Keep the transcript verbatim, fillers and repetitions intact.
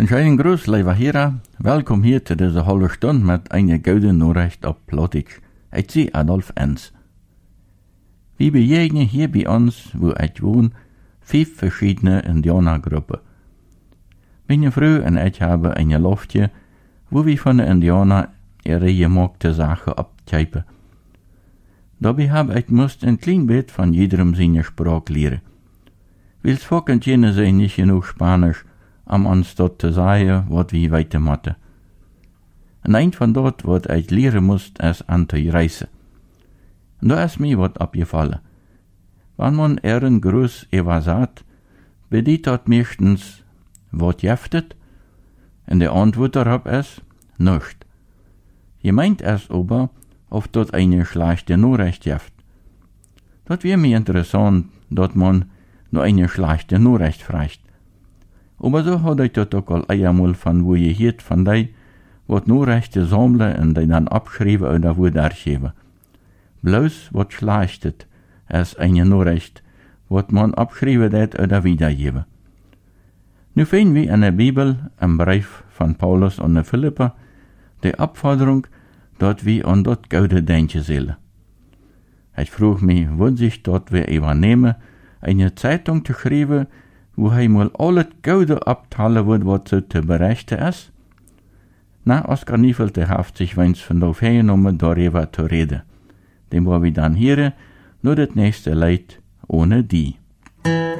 Een schönen Gruß, lieber Hörer. Welkom hier zu dieser halben Stunde mit einer guten Nachricht auf Plattdeutsch. Ich bin Adolf Enz. Wir begegnen hier bei uns, wo ich wohne, fünf verschiedene Indianergruppen. Meine Frau und ich haben eine Loftje, wo wir von den Indianern ihre gemachte Sachen abtypen. Dabei habe ich musst ein klein bisschen von jedem seine Sprache lernen. Weil es Volk jene sein nicht genug Spanisch, um uns dort zu sagen, was wir weitermachen. Und ein von dort, was ich lernen musste, ist Anti-Reise. Und da ist mir was abgefallen. Wenn man ihren Gruß etwas sagt, bedeutet das meistens, was jeftet, und die Antwort darauf ist, nichts. Gemeint ist aber, ob dort eine schlechte Nachricht jeft. Das wäre mir interessant, dass man nur eine schlechte Nachricht fragt. Aber so hat ich das auch all einmal von wo je hiert von dei, wat Nachrichten sammeln und die dann abschreiben oder wo dargeben. Bloß wat schlechtet, ist eine Nachricht, wat man abschreiben det oder wiedergeben. Nu finden wir in der Bibel, im Brief von Paulus an die Philipper, die Abforderung, dass wir an dort Gaude denken sollen. Ich frug mich, wo sich dort wer übernehmen, eine Zeitung zu schreiben, wo hij mal alles Gaude abtalen wird, was so zu berichten ist? Na, Oskar Niefelte hat sich wens von darauf hergenommen, darüber zu reden. Dem war wir dann hier, nur das nächste Lied ohne die.